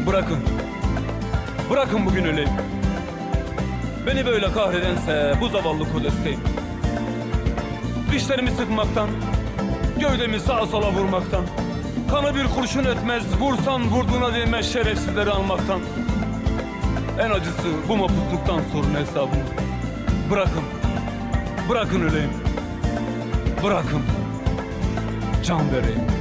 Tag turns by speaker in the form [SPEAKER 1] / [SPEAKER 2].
[SPEAKER 1] Bırakın. Bırakın bugün öleyim. Beni böyle kahredense bu zavallı kodesteyim. Dişlerimi sıkmaktan, gövdemi sağa sola vurmaktan, kanı bir kurşun etmez, vursan vurduğuna değmez şerefsizleri almaktan. En acısı bu mapusluktan sorun hesabını. Bırakın. Bırakın öleyim. Bırakın. Can vereyim.